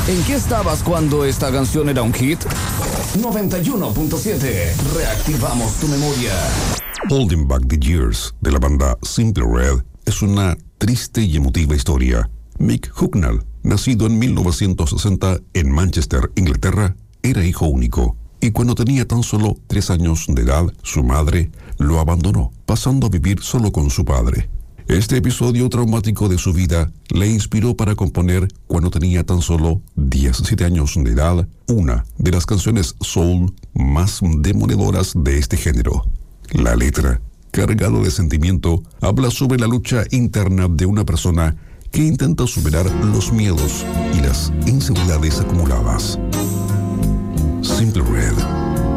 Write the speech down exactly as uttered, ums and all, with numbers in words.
¿En qué estabas cuando esta canción era un hit? noventa y uno punto siete. Reactivamos tu memoria. Holding Back the Years, de la banda Simply Red, es una triste y emotiva historia. Mick Hucknall, nacido en mil novecientos sesenta en Manchester, Inglaterra, era hijo único, y cuando tenía tan solo tres años de edad, su madre lo abandonó, pasando a vivir solo con su padre. Este episodio traumático de su vida le inspiró para componer, cuando tenía tan solo diecisiete años de edad, una de las canciones soul más demoledoras de este género. La letra, cargado de sentimiento, habla sobre la lucha interna de una persona que intenta superar los miedos y las inseguridades acumuladas. Simply Red.